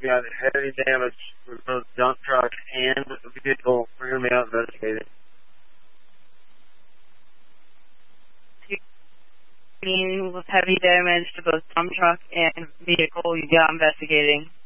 got heavy damage for both dump truck and vehicle. We're going to be out investigating. With heavy damage to both dump truck and vehicle, you got investigating.